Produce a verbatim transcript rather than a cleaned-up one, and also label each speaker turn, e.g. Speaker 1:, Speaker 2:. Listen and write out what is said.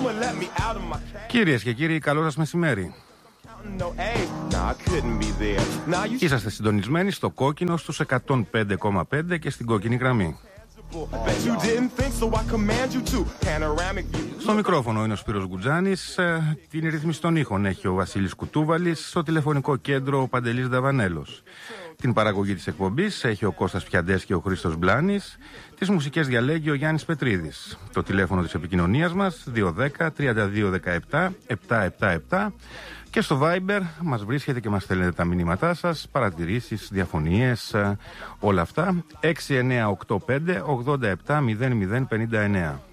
Speaker 1: Κυρίες και κύριοι, καλό σας μεσημέρι. Είσαστε συντονισμένοι στο κόκκινο στους εκατόν πέντε κόμμα πέντε και στην κόκκινη γραμμή. Στο μικρόφωνο είναι ο Σπύρος Γκουτζάνης, την ρύθμιση των ήχων έχει ο Βασίλης Κουτούβαλης, στο τηλεφωνικό κέντρο ο Παντελής Δαβανέλος. Την παραγωγή της εκπομπής έχει ο Κώστας Πιαντές και ο Χρήστος Μπλάνης, τις μουσικές διαλέγει ο Γιάννης Πετρίδης. Το τηλέφωνο της επικοινωνίας μας δύο δέκα τριάντα δύο δεκαεπτά επτακόσια εβδομήντα επτά και στο Viber μας βρίσκεται και μας στέλνετε τα μηνύματά σας, παρατηρήσεις, διαφωνίες, όλα αυτά έξι εννιά οκτώ πέντε ογδόντα επτά μηδέν μηδέν πενήντα εννέα.